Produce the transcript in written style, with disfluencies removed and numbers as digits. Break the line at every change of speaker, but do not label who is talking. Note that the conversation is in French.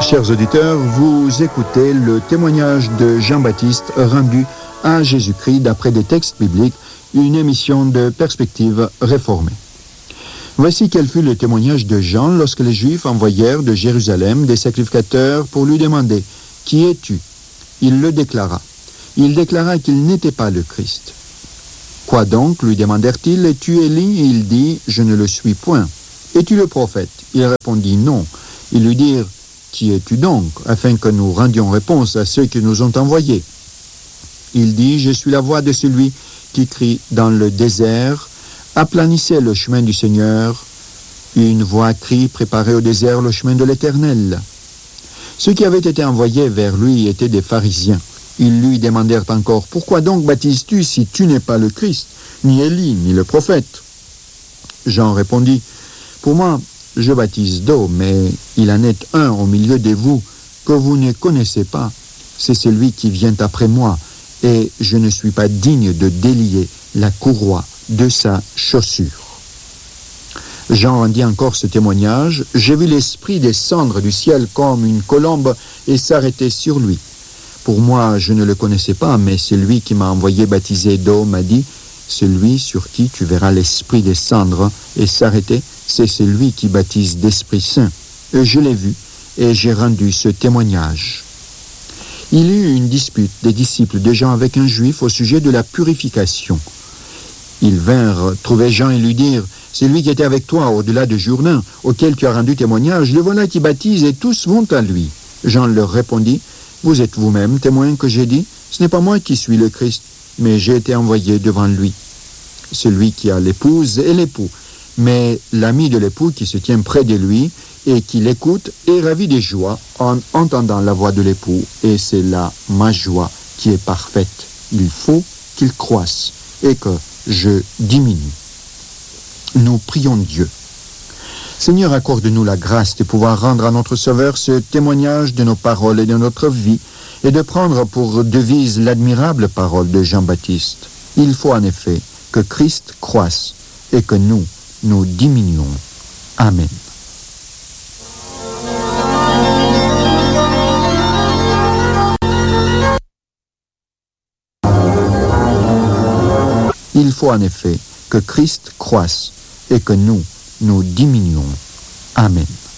Chers auditeurs, vous écoutez le témoignage de Jean-Baptiste rendu à Jésus-Christ d'après des textes bibliques, une émission de Perspective réformée. Voici quel fut le témoignage de Jean lorsque les Juifs envoyèrent de Jérusalem des sacrificateurs pour lui demander « Qui es-tu » Il le déclara. Il déclara qu'il n'était pas le Christ. « Quoi donc » lui demandèrent-ils. « Es-tu Élie » Il dit « Je ne le suis point. »« Es-tu le prophète » Il répondit « Non. » Ils lui dirent « Qui es-tu donc » afin que nous rendions réponse à ceux qui nous ont envoyés. Il dit « Je suis la voix de celui qui crie dans le désert, aplanissez le chemin du Seigneur. Une voix crie, préparez au désert le chemin de l'Éternel. » Ceux qui avaient été envoyés vers lui étaient des pharisiens. Ils lui demandèrent encore « Pourquoi donc baptises-tu si tu n'es pas le Christ, ni Élie, ni le prophète ?» Jean répondit « Pour moi, je baptise d'eau, mais il en est un au milieu de vous que vous ne connaissez pas. C'est celui qui vient après moi, et je ne suis pas digne de délier la courroie de sa chaussure. » Jean rendit encore ce témoignage. « J'ai vu l'Esprit descendre du ciel comme une colombe et s'arrêter sur lui. Pour moi, je ne le connaissais pas, mais celui qui m'a envoyé baptiser d'eau m'a dit, « Celui sur qui tu verras l'Esprit descendre et s'arrêter, c'est celui qui baptise d'Esprit Saint. » Et je l'ai vu, et j'ai rendu ce témoignage. Il y eut une dispute des disciples de Jean avec un juif au sujet de la purification. Ils vinrent trouver Jean et lui dirent « C'est lui qui était avec toi au-delà de Jourdain, auquel tu as rendu témoignage, le voilà qui baptise et tous vont à lui. » Jean leur répondit « Vous êtes vous-même témoin que j'ai dit, ce n'est pas moi qui suis le Christ, mais j'ai été envoyé devant lui. Celui qui a l'épouse est l'époux, mais l'ami de l'époux qui se tient près de lui et qui l'écoute est ravi de joie en entendant la voix de l'époux, et c'est là ma joie qui est parfaite. Il faut qu'il croisse et que je diminue. » Nous prions Dieu. Seigneur, accorde-nous la grâce de pouvoir rendre à notre Sauveur ce témoignage de nos paroles et de notre vie, et de prendre pour devise l'admirable parole de Jean-Baptiste. Il faut en effet que Christ croisse et que nous diminuons. Amen. Il faut en effet que Christ croisse et que nous diminuons. Amen.